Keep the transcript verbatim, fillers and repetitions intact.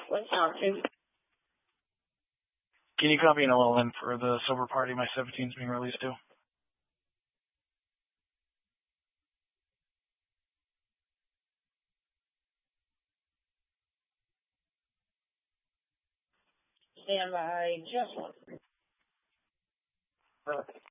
What's option? Can you copy an L L M for the sober party my seventeen is being released to? Stand by just one. Perfect.